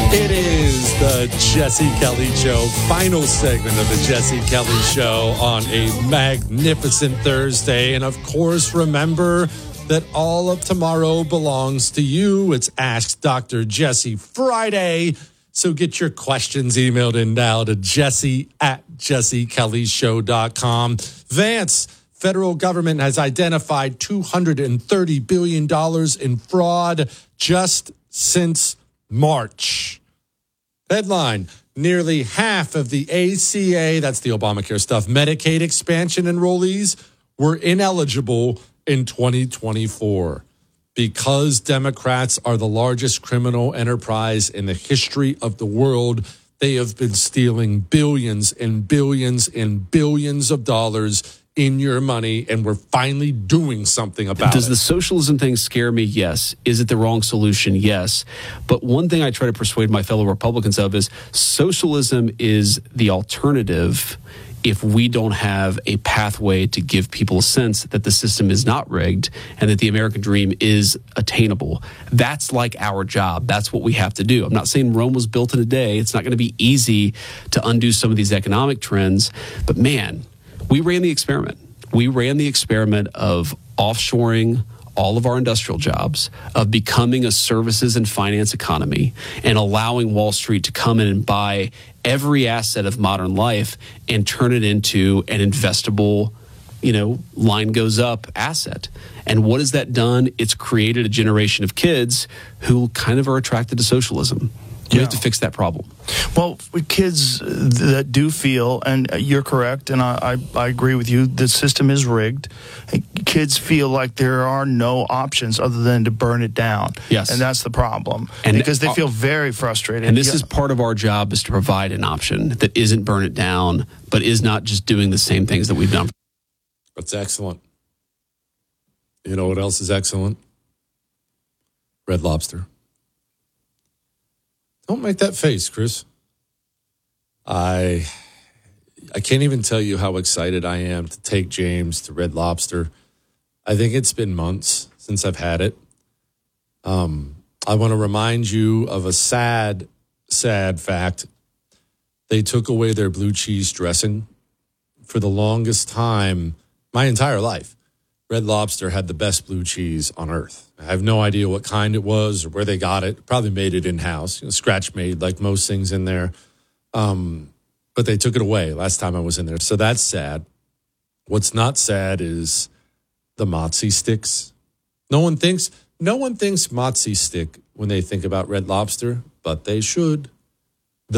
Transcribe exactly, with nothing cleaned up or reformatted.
It is the Jesse Kelly Show, final segment of the Jesse Kelly Show on a magnificent Thursday. And of course, remember that all of tomorrow belongs to you. It's Ask Doctor Jesse Friday. So get your questions emailed in now to Jesse at jesse kelly show dot com. Vance, federal government has identified two hundred thirty billion dollars in fraud just since March. Headline, nearly half of the A C A, that's the Obamacare stuff, Medicaid expansion enrollees were ineligible in twenty twenty-four because Democrats are the largest criminal enterprise in the history of the world. They have been stealing billions and billions and billions of dollars in your money, and we're finally doing something about Does it. the socialism thing scare me? Yes. Is it the wrong solution? Yes. But one thing I try to persuade my fellow Republicans of is socialism is the alternative if we don't have a pathway to give people a sense that the system is not rigged and that the American dream is attainable. That's like our job. That's what we have to do. I'm not saying Rome was built in a day. It's not going to be easy to undo some of these economic trends. But man, we ran the experiment. We ran the experiment of offshoring all of our industrial jobs, of becoming a services and finance economy, and allowing Wall Street to come in and buy every asset of modern life and turn it into an investable, you know, line goes up asset. And what has that done? It's created a generation of kids who kind of are attracted to socialism. We Yeah. have to fix that problem. Well, kids that do feel, and you're correct, and I, I, I agree with you, the system is rigged. Kids feel like there are no options other than to burn it down. Yes. And that's the problem. And because they uh, feel very frustrated. And this Yeah. is part of our job, is to provide an option that isn't burn it down, but is not just doing the same things that we've done. That's excellent. You know what else is excellent? Red Lobster. Don't make that face, Chris. I I can't even tell you how excited I am to take James to Red Lobster. I think it's been months since I've had it. Um, I want to remind you of a sad, sad fact. They took away their blue cheese dressing. For the longest time, my entire life, Red Lobster had the best blue cheese on earth. I have no idea what kind it was or where they got it. Probably made it in-house, you know, scratch made like most things in there. Um, but they took it away last time I was in there. So that's sad. What's not sad is the mozzie sticks. No one thinks, no one thinks mozzie stick when they think about Red Lobster, but they should.